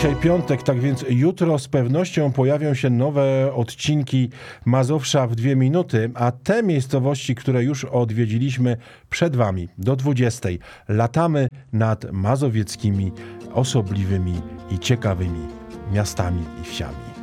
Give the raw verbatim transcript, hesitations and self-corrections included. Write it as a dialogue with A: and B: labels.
A: Dzisiaj piątek, tak więc jutro z pewnością pojawią się nowe odcinki Mazowsza w dwie minuty, a te miejscowości, które już odwiedziliśmy przed Wami do dwudziestej, latamy nad mazowieckimi, osobliwymi i ciekawymi miastami i wsiami.